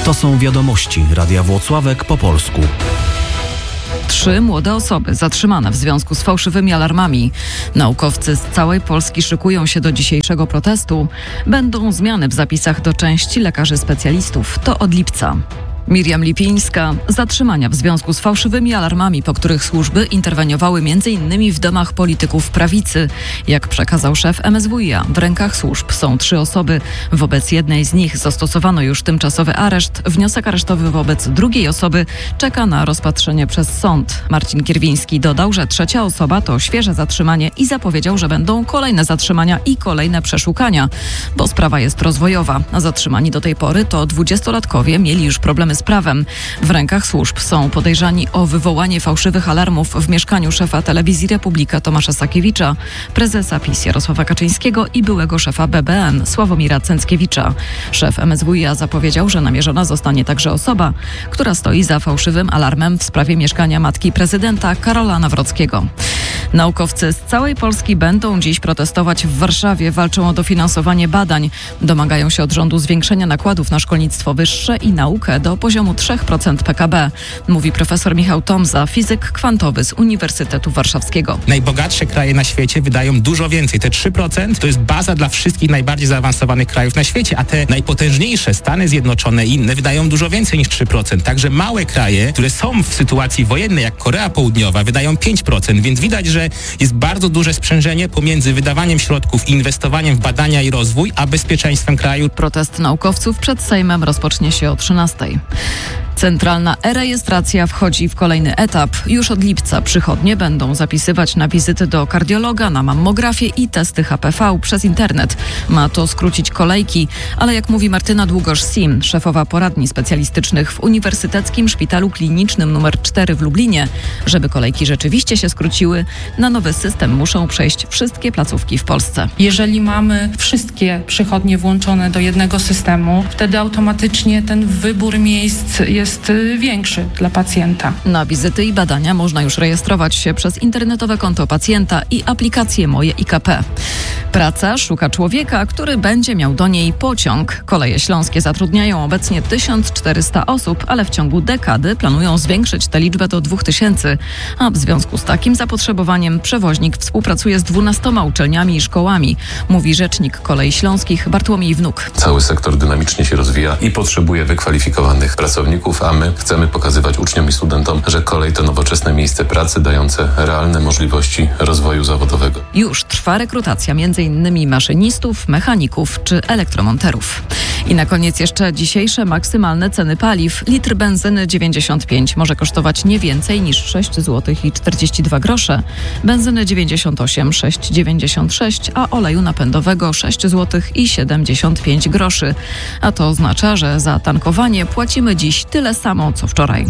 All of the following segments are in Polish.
To są wiadomości Radia Włocławek po polsku. 3 młode osoby zatrzymane w związku z fałszywymi alarmami. Naukowcy z całej Polski szykują się do dzisiejszego protestu. Będą zmiany w zapisach do części lekarzy specjalistów. To od lipca. Miriam Lipińska. Zatrzymania w związku z fałszywymi alarmami, po których służby interweniowały m.in. w domach polityków prawicy. Jak przekazał szef MSWiA, w rękach służb są 3 osoby. Wobec jednej z nich zastosowano już tymczasowy areszt. Wniosek aresztowy wobec drugiej osoby czeka na rozpatrzenie przez sąd. Marcin Kierwiński dodał, że 3. osoba to świeże zatrzymanie i zapowiedział, że będą kolejne zatrzymania i kolejne przeszukania, bo sprawa jest rozwojowa. A zatrzymani do tej pory to 20-latkowie mieli już problemy z prawem. W rękach służb są podejrzani o wywołanie fałszywych alarmów w mieszkaniu szefa telewizji Republika Tomasza Sakiewicza, prezesa PiS Jarosława Kaczyńskiego i byłego szefa BBN Sławomira Cęckiewicza. Szef MSWiA zapowiedział, że namierzona zostanie także osoba, która stoi za fałszywym alarmem w sprawie mieszkania matki prezydenta Karola Nawrockiego. Naukowcy z całej Polski będą dziś protestować w Warszawie. Walczą o dofinansowanie badań. Domagają się od rządu zwiększenia nakładów na szkolnictwo wyższe i naukę do poziomu 3% PKB, mówi profesor Michał Tomza, fizyk kwantowy z Uniwersytetu Warszawskiego. Najbogatsze kraje na świecie wydają dużo więcej. Te 3% to jest baza dla wszystkich najbardziej zaawansowanych krajów na świecie, a te najpotężniejsze, Stany Zjednoczone i inne, wydają dużo więcej niż 3%. Także małe kraje, które są w sytuacji wojennej, jak Korea Południowa, wydają 5%, więc widać, że jest bardzo duże sprzężenie pomiędzy wydawaniem środków i inwestowaniem w badania i rozwój, a bezpieczeństwem kraju. Protest naukowców przed Sejmem rozpocznie się o 13:00. Centralna e-rejestracja wchodzi w kolejny etap. Już od lipca przychodnie będą zapisywać na wizyty do kardiologa, na mammografię i testy HPV przez internet. Ma to skrócić kolejki, ale jak mówi Martyna Długosz-Sim, szefowa poradni specjalistycznych w Uniwersyteckim Szpitalu Klinicznym nr 4 w Lublinie, żeby kolejki rzeczywiście się skróciły, na nowy system muszą przejść wszystkie placówki w Polsce. Jeżeli mamy wszystkie przychodnie włączone do jednego systemu, wtedy automatycznie ten wybór miejsc jest większy dla pacjenta. Na wizyty i badania można już rejestrować się przez internetowe konto pacjenta i aplikację Moje IKP. Praca szuka człowieka, który będzie miał do niej pociąg. Koleje Śląskie zatrudniają obecnie 1400 osób, ale w ciągu dekady planują zwiększyć tę liczbę do 2000. A w związku z takim zapotrzebowaniem przewoźnik współpracuje z 12 uczelniami i szkołami, mówi rzecznik Kolei Śląskich Bartłomiej Wnuk. Cały sektor dynamicznie się rozwija i potrzebuje wykwalifikowanych pracowników, a my chcemy pokazywać uczniom i studentom, że kolej to nowoczesne miejsce pracy dające realne możliwości rozwoju zawodowego. Już trwa rekrutacja m.in. maszynistów, mechaników czy elektromonterów. I na koniec jeszcze dzisiejsze maksymalne ceny paliw. Litr benzyny 95 może kosztować nie więcej niż 6 zł i 42 grosze, benzyny 98 6,96, a oleju napędowego 6 zł i 75 groszy. A to oznacza, że za tankowanie płacimy dziś tyle samo, co wczoraj.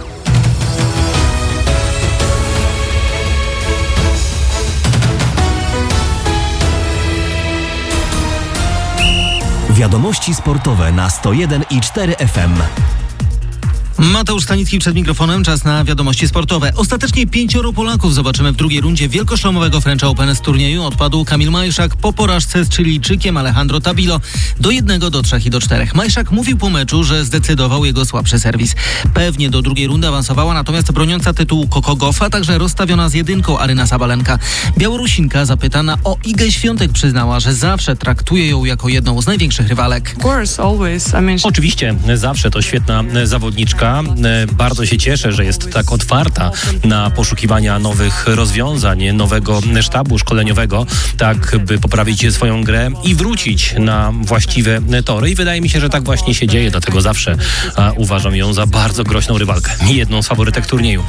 Wiadomości sportowe na 101,4 FM. Mateusz Stanicki przed mikrofonem, czas na wiadomości sportowe. Ostatecznie 5 Polaków zobaczymy w drugiej rundzie wielkoszlemowego French Open. Z turnieju odpadł Kamil Majszak po porażce z Chilijczykiem Alejandro Tabilo do 1, do 3 i do 4. Majszak mówił po meczu, że zdecydował jego słabszy serwis. Pewnie do drugiej rundy awansowała natomiast broniąca tytułu Coco Gauff, a także rozstawiona z 1 Aryna Sabalenka. Białorusinka zapytana o Igę Świątek przyznała, że zawsze traktuje ją jako jedną z największych rywalek. Oczywiście, zawsze to świetna zawodniczka. Bardzo się cieszę, że jest tak otwarta na poszukiwania nowych rozwiązań, nowego sztabu szkoleniowego, tak by poprawić swoją grę i wrócić na właściwe tory. I wydaje mi się, że tak właśnie się dzieje, dlatego zawsze uważam ją za bardzo groźną rywalkę. Jedną z faworytek turnieju.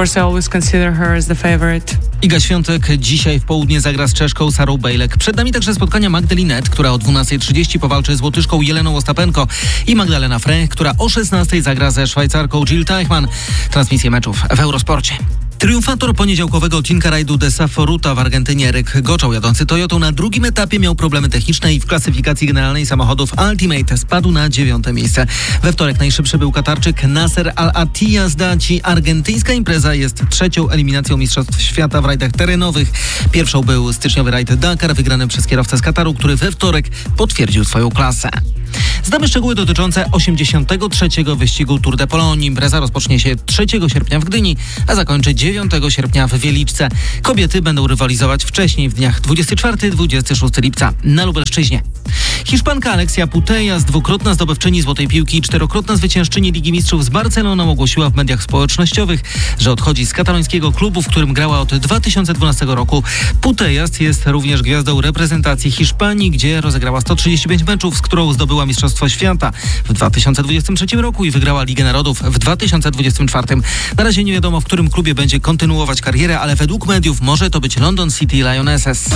Iga Świątek dzisiaj w południe zagra z Czeszką Sarą Bejlek. Przed nami także spotkania Magdy Net, która o 12:30 powalczy z Łotyszką Jeleną Ostapenko i Magdalena Frey, która o 16:00 zagra ze Szwajcarką Jill Teichmann. Transmisję meczów w Eurosporcie. Triumfator poniedziałkowego odcinka rajdu de Saforuta w Argentynie Eryk Goczał, jadący Toyotą, na drugim etapie miał problemy techniczne i w klasyfikacji generalnej samochodów Ultimate spadł na 9. miejsce. We wtorek najszybszy był Katarczyk Nasser Al-Attiyah z Daci. Argentyńska impreza jest trzecią eliminacją Mistrzostw Świata w rajdach terenowych. Pierwszą był styczniowy rajd Dakar, wygrany przez kierowcę z Kataru, który we wtorek potwierdził swoją klasę. Znamy szczegóły dotyczące 83. wyścigu Tour de Pologne. Impreza rozpocznie się 3 sierpnia w Gdyni, a zakończy 9 sierpnia w Wieliczce. Kobiety będą rywalizować wcześniej w dniach 24-26 lipca na Lubelszczyźnie. Hiszpanka Alexia Putellas, dwukrotna zdobywczyni Złotej Piłki i 4-krotna zwyciężczyni Ligi Mistrzów z Barceloną, ogłosiła w mediach społecznościowych, że odchodzi z katalońskiego klubu, w którym grała od 2012 roku. Putellas jest również gwiazdą reprezentacji Hiszpanii, gdzie rozegrała 135 meczów, z którą zdobyła Mistrzostwo Świata w 2023 roku i wygrała Ligę Narodów w 2024. Na razie nie wiadomo, w którym klubie będzie kontynuować karierę, ale według mediów może to być London City Lionesses.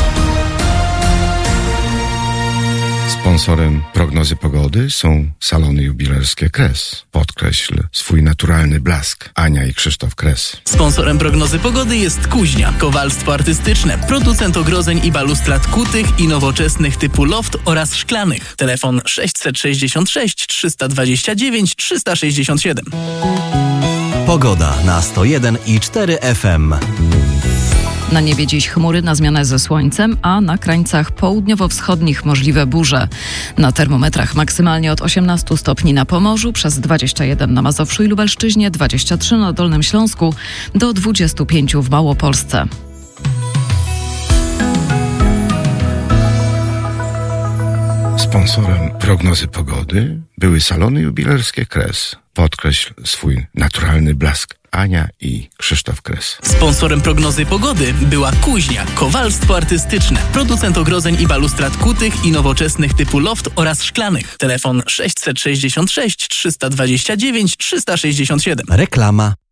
Sponsorem prognozy pogody są salony jubilerskie Kres. Podkreśl swój naturalny blask. Ania i Krzysztof Kres. Sponsorem prognozy pogody jest Kuźnia, kowalstwo artystyczne, producent ogrodzeń i balustrad kutych i nowoczesnych typu loft oraz szklanych. Telefon 666 329 367. Pogoda na 101 i 4 FM. Na niebie dziś chmury na zmianę ze słońcem, a na krańcach południowo-wschodnich możliwe burze. Na termometrach maksymalnie od 18 stopni na Pomorzu, przez 21 na Mazowszu i Lubelszczyźnie, 23 na Dolnym Śląsku, do 25 w Małopolsce. Sponsorem prognozy pogody były salony jubilerskie Kres. Podkreśl swój naturalny blask. Ania i Krzysztof Kres. Sponsorem prognozy pogody była Kuźnia, kowalstwo artystyczne, producent ogrodzeń i balustrad kutych i nowoczesnych typu loft oraz szklanych. Telefon 666 329 367. Reklama.